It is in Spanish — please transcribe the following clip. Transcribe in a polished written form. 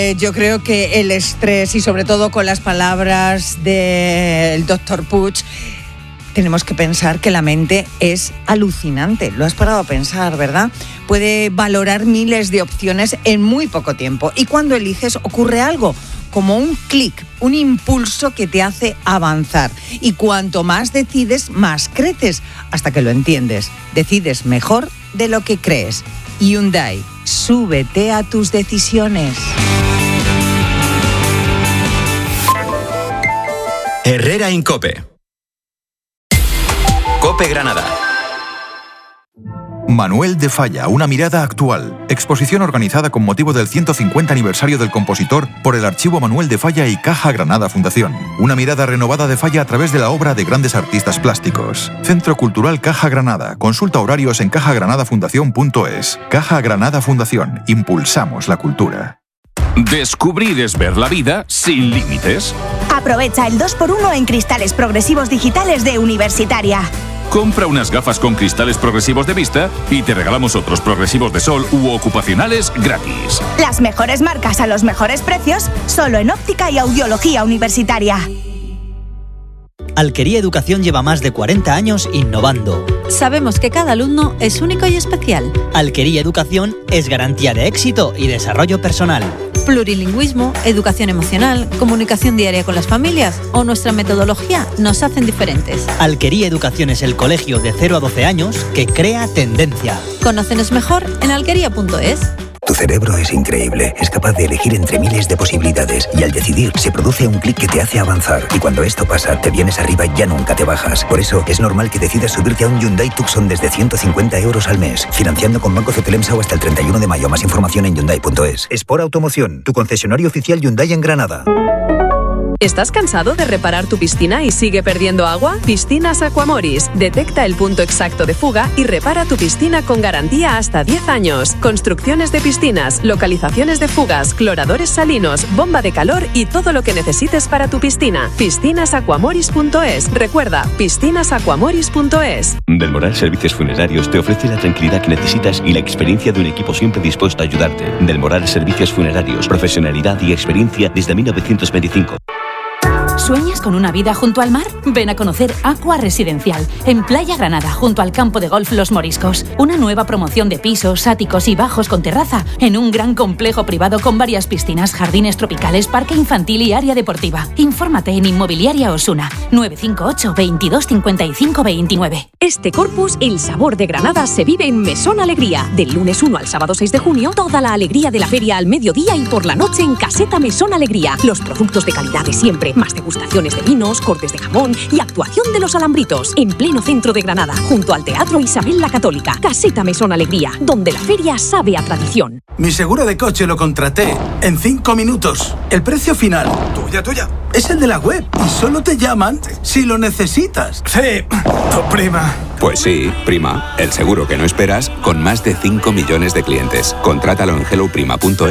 Yo creo que el estrés, y sobre todo con las palabras del Dr. Puig, tenemos que pensar que la mente es alucinante. Lo has parado a pensar, ¿verdad? Puede valorar miles de opciones en muy poco tiempo. Y cuando eliges ocurre algo, como un clic, un impulso que te hace avanzar. Y cuanto más decides, más creces, hasta que lo entiendes. Decides mejor de lo que crees. Hyundai, súbete a tus decisiones. Herrera en COPE. COPE Granada. Manuel de Falla, una mirada actual. Exposición organizada con motivo del 150 aniversario del compositor por el Archivo Manuel de Falla y Caja Granada Fundación. Una mirada renovada de Falla a través de la obra de grandes artistas plásticos. Centro Cultural Caja Granada. Consulta horarios en cajagranadafundación.es. Caja Granada Fundación. Impulsamos la cultura. Descubrir es ver la vida sin límites. Aprovecha el 2x1 en cristales progresivos digitales de Universitaria. Compra unas gafas con cristales progresivos de vista y te regalamos otros progresivos de sol u ocupacionales gratis. Las mejores marcas a los mejores precios, solo en Óptica y Audiología Universitaria. Alquería Educación lleva más de 40 años innovando. Sabemos que cada alumno es único y especial. Alquería Educación es garantía de éxito y desarrollo personal. Plurilingüismo, educación emocional, comunicación diaria con las familias o nuestra metodología nos hacen diferentes. Alquería Educación es el colegio de 0 a 12 años que crea tendencia. Conócenos mejor en alquería.es. Tu cerebro es increíble, es capaz de elegir entre miles de posibilidades y al decidir se produce un clic que te hace avanzar y cuando esto pasa te vienes arriba y ya nunca te bajas. Por eso es normal que decidas subirte a un Hyundai Tucson desde 150 euros al mes, financiando con Banco Cetelemsa o hasta el 31 de mayo. Más información en Hyundai.es. Sport Automoción, tu concesionario oficial Hyundai en Granada. ¿Estás cansado de reparar tu piscina y sigue perdiendo agua? Piscinas Aquamoris. Detecta el punto exacto de fuga y repara tu piscina con garantía hasta 10 años. Construcciones de piscinas, localizaciones de fugas, cloradores salinos, bomba de calor y todo lo que necesites para tu piscina. Piscinasaquamoris.es. Recuerda, piscinasaquamoris.es. Del Moral Servicios Funerarios te ofrece la tranquilidad que necesitas y la experiencia de un equipo siempre dispuesto a ayudarte. Del Moral Servicios Funerarios, profesionalidad y experiencia desde 1925. ¿Sueñas con una vida junto al mar? Ven a conocer Aqua Residencial, en Playa Granada, junto al campo de golf Los Moriscos. Una nueva promoción de pisos, áticos y bajos con terraza, en un gran complejo privado con varias piscinas, jardines tropicales, parque infantil y área deportiva. Infórmate en Inmobiliaria Osuna, 958 22 55 29. Este Corpus, el sabor de Granada, se vive en Mesón Alegría. Del lunes 1 al sábado 6 de junio, toda la alegría de la feria al mediodía y por la noche en Caseta Mesón Alegría. Los productos de calidad de siempre, más degustaciones de vinos, cortes de jamón y actuación de los alambritos. En pleno centro de Granada, junto al Teatro Isabel la Católica. Caseta Mesón Alegría, donde la feria sabe a tradición. Mi seguro de coche lo contraté en 5 minutos. El precio final, tuya, es el de la web y solo te llaman si lo necesitas. Sí, tu prima. Pues sí, Prima, el seguro que no esperas con más de 5 millones de clientes. Contrátalo en helloprima.es.